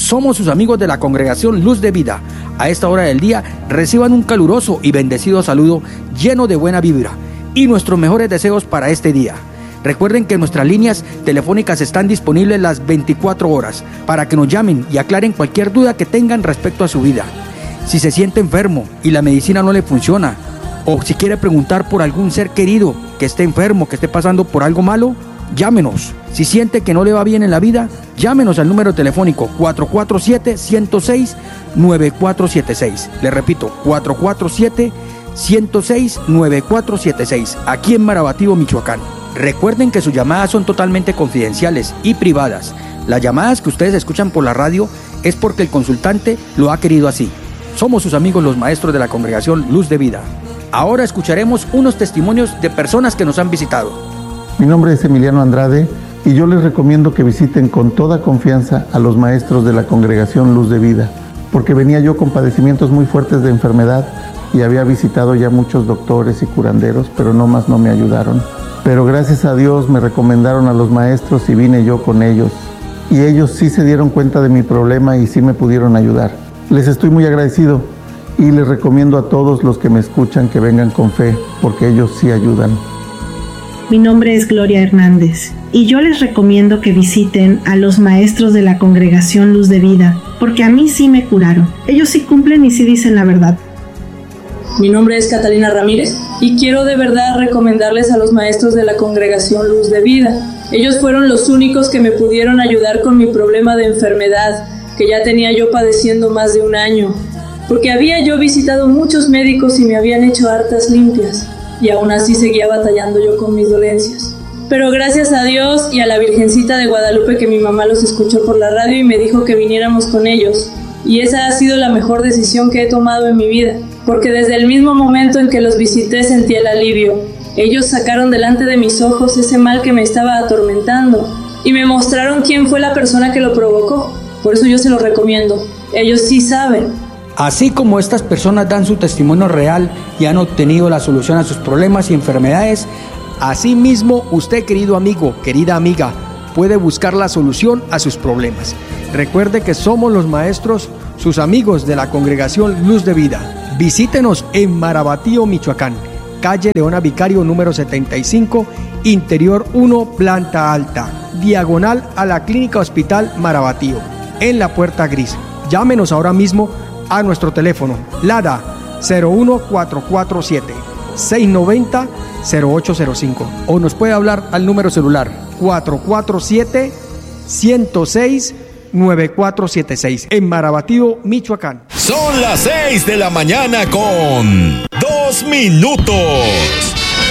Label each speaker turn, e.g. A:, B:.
A: Somos sus amigos de la Congregación Luz de Vida. A esta hora del día reciban un caluroso y bendecido saludo lleno de buena vibra y nuestros mejores deseos para este día. Recuerden que nuestras líneas telefónicas están disponibles las 24 horas para que nos llamen y aclaren cualquier duda que tengan respecto a su vida. Si se siente enfermo y la medicina no le funciona, o si quiere preguntar por algún ser querido que esté enfermo, que esté pasando por algo malo, llámenos. Si siente que no le va bien en la vida, llámenos al número telefónico 447-106-9476. Le repito, 447-106-9476, aquí en Marabatío, Michoacán. Recuerden que sus llamadas son totalmente confidenciales y privadas. Las llamadas que ustedes escuchan por la radio es porque el consultante lo ha querido así. Somos sus amigos los maestros de la Congregación Luz de Vida. Ahora escucharemos unos testimonios de personas que nos han visitado.
B: Mi nombre es Emiliano Andrade y yo les recomiendo que visiten con toda confianza a los maestros de la Congregación Luz de Vida, porque venía yo con padecimientos muy fuertes de enfermedad y había visitado ya muchos doctores y curanderos, pero no me ayudaron. Pero gracias a Dios me recomendaron a los maestros y vine yo con ellos. Y ellos sí se dieron cuenta de mi problema y sí me pudieron ayudar. Les estoy muy agradecido y les recomiendo a todos los que me escuchan que vengan con fe, porque ellos sí ayudan.
C: Mi nombre es Gloria Hernández y yo les recomiendo que visiten a los maestros de la Congregación Luz de Vida, porque a mí sí me curaron. Ellos sí cumplen y sí dicen la verdad.
D: Mi nombre es Catalina Ramírez y quiero de verdad recomendarles a los maestros de la Congregación Luz de Vida. Ellos fueron los únicos que me pudieron ayudar con mi problema de enfermedad, que ya tenía yo padeciendo más de un año, porque había yo visitado muchos médicos y me habían hecho hartas limpias, y aún así seguía batallando yo con mis dolencias. Pero gracias a Dios y a la Virgencita de Guadalupe, que mi mamá los escuchó por la radio y me dijo que viniéramos con ellos, y esa ha sido la mejor decisión que he tomado en mi vida, porque desde el mismo momento en que los visité sentí el alivio. Ellos sacaron delante de mis ojos ese mal que me estaba atormentando y me mostraron quién fue la persona que lo provocó. Por eso yo se los recomiendo. Ellos sí saben.
A: Así como estas personas dan su testimonio real y han obtenido la solución a sus problemas y enfermedades, asimismo usted, querido amigo, querida amiga, puede buscar la solución a sus problemas. Recuerde que somos los maestros, sus amigos de la Congregación Luz de Vida. Visítenos en Marabatío, Michoacán, calle Leona Vicario número 75, interior 1, planta alta, diagonal a la Clínica Hospital Marabatío, en la Puerta Gris. Llámenos ahora mismo a nuestro teléfono LADA 01447 690 0805 o nos puede hablar al número celular 447 106 9476 en Marabatío, Michoacán.
E: Son las 6 de la mañana con 2 minutos.